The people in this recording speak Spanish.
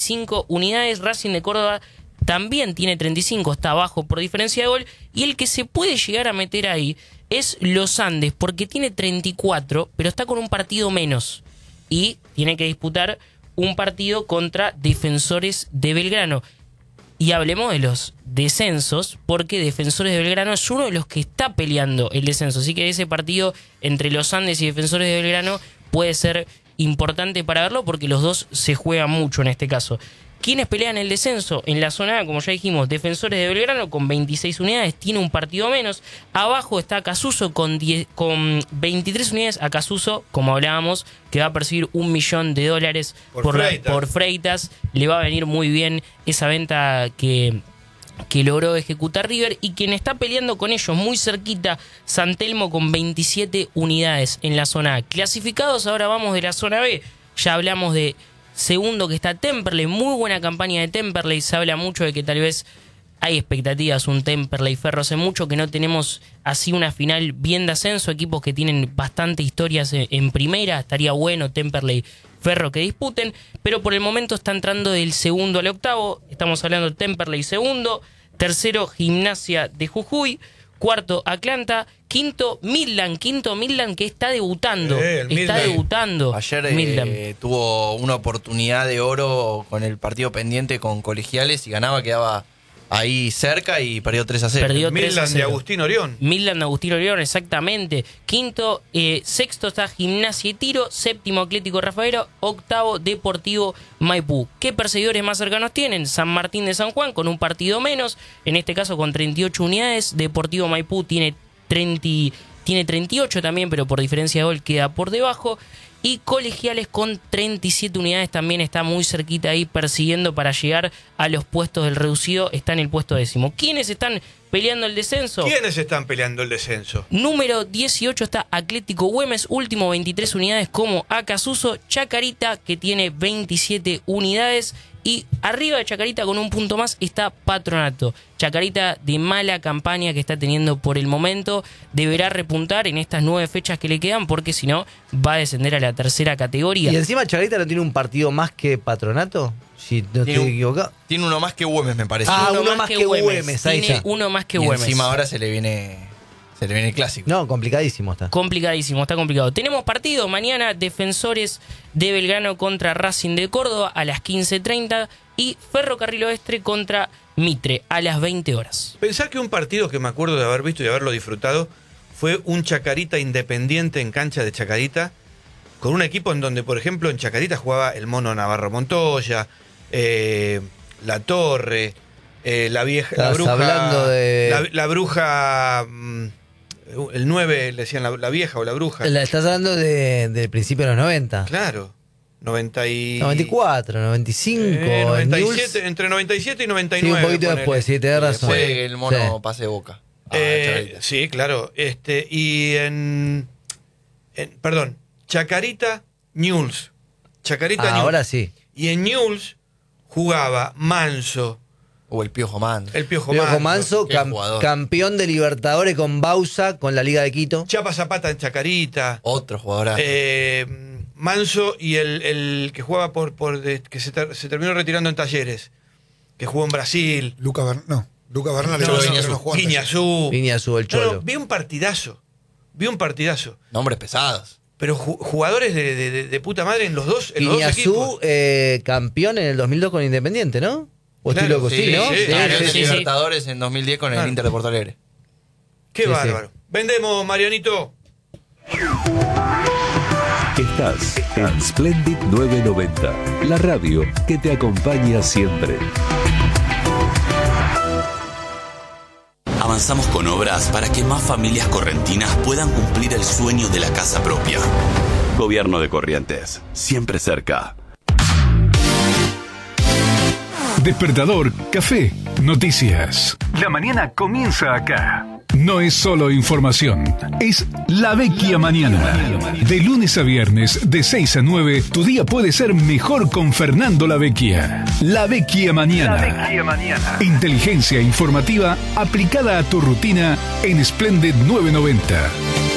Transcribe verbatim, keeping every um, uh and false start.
cinco unidades. Racing de Córdoba también tiene treinta y cinco, está abajo por diferencia de gol. Y el que se puede llegar a meter ahí es Los Andes, porque tiene treinta y cuatro, pero está con un partido menos. Y tiene que disputar un partido contra Defensores de Belgrano. Y hablemos de los descensos, porque Defensores de Belgrano es uno de los que está peleando el descenso. Así que ese partido entre Los Andes y Defensores de Belgrano puede ser importante para verlo, porque los dos se juegan mucho en este caso. ¿Quiénes pelean el descenso? En la zona A, como ya dijimos, Defensores de Belgrano con veintiséis unidades, tiene un partido menos. Abajo está Acasuso con, diez, con veintitrés unidades. Acasuso, como hablábamos, que va a percibir un millón de dólares por, por, Freitas. por Freitas. Le va a venir muy bien esa venta que, que logró ejecutar River. Y quien está peleando con ellos muy cerquita, San Telmo con veintisiete unidades en la zona A. Clasificados, ahora vamos de la zona B. Ya hablamos de segundo, que está Temperley, muy buena campaña de Temperley. Se habla mucho de que tal vez hay expectativas, un Temperley Ferro. Hace mucho que no tenemos así una final bien de ascenso, equipos que tienen bastante historias en primera. Estaría bueno Temperley Ferro que disputen, pero por el momento está entrando del segundo al octavo. Estamos hablando de Temperley segundo, tercero Gimnasia de Jujuy, cuarto Atlanta, quinto Midland, quinto Midland que está debutando, eh, está Midland. debutando. Ayer eh, tuvo una oportunidad de oro con el partido pendiente con Colegiales y ganaba, quedaba ahí cerca y perdió tres a cero. Perdió tres a Midland cero. de Agustín Orión. Midland de Agustín Orión, exactamente. Quinto, eh, sexto está Gimnasia y Tiro, séptimo Atlético Rafaela, octavo Deportivo Maipú. ¿Qué perseguidores más cercanos tienen? San Martín de San Juan con un partido menos, en este caso con treinta y ocho unidades. Deportivo Maipú tiene treinta, tiene treinta y ocho también, pero por diferencia de gol queda por debajo. Y Colegiales con treinta y siete unidades también está muy cerquita ahí persiguiendo para llegar a los puestos del reducido. Está en el puesto décimo. ¿Quiénes están peleando el descenso? ¿Quiénes están peleando el descenso? Número dieciocho está Atlético Güemes, último veintitrés unidades como Acasuso. Chacarita, que tiene veintisiete unidades. Y arriba de Chacarita con un punto más está Patronato. Chacarita, de mala campaña que está teniendo por el momento, deberá repuntar en estas nueve fechas que le quedan, porque si no va a descender a la tercera categoría. ¿Y encima Chacarita no tiene un partido más que Patronato? Si no Tiene estoy un- equivocado. Tiene uno más que Güemes, me parece. Ah, uno más que Güemes, ahí Tiene está. uno más que y Güemes. encima ahora se le viene se le viene el clásico. No, complicadísimo está. Complicadísimo, está complicado. Tenemos partido mañana, Defensores de Belgrano contra Racing de Córdoba a las quince treinta y Ferrocarril Oeste contra Mitre a las veinte horas. Pensá que un partido que me acuerdo de haber visto y haberlo disfrutado fue un Chacarita Independiente en cancha de Chacarita, con un equipo en donde, por ejemplo, en Chacarita jugaba el Mono Navarro Montoya, eh, La Torre, eh, la vieja, la Estás bruja, hablando de- la, la bruja, mm, el nueve le decían la, la vieja o la bruja. La- estás hablando de, del principio de los noventa. Claro, noventa y... noventa y cuatro, noventa y cinco. Eh, en noventa y Newell's. siete, entre noventa y siete y noventa y Sí, nueve. un poquito ponele. después, sí, tenés razón. Después de que el mono Sí. pase de Boca. Ah, Eh, Chacarita. sí, claro. Este, y en, en- Perdón, Chacarita Newell's. Chacarita Ah, Newell's. ahora sí. Y en Newell's jugaba Manso, O el Piojo Manso. el Piojo Piojo Manso, Manso, qué cam- jugador. campeón de Libertadores con Bausa, con la Liga de Quito. Chapa Zapata en Chacarita. Otro jugador. eh, Manso y el, el que jugaba por, por de- que se, ter- se terminó retirando en Talleres, que jugó en Brasil. Luca Bernal, no, Luca Bernal No, no, no, no, Guiñazú. no jugó en Guiñazú. Línea azul, el No, no, Cholo. vi un partidazo. Vi un partidazo. Nombres pesados. Pero ju- jugadores de, de- de- de puta madre en los dos, en los dos Iñazú, equipos. eh, campeón en el dos mil dos con Independiente, ¿no? ¿O estoy Claro, loco? Sí, sí, ¿no? sí, Sí, claro, Campeón de sí, sí. Libertadores en dos mil diez con el Claro. Inter de Porto Alegre. Qué Sí, bárbaro. Vendemos, Marianito. Estás en Splendid novecientos noventa, la radio que te acompaña siempre. Avanzamos con obras para que más familias correntinas puedan cumplir el sueño de la casa propia. Gobierno de Corrientes, siempre cerca. Despertador, café, noticias. La mañana comienza acá. No es solo información, es La Vecchia Mañana. De lunes a viernes, de seis a nueve, tu día puede ser mejor con Fernando La Vecchia. La Vecchia Mañana. Inteligencia informativa aplicada a tu rutina en Splendid novecientos noventa.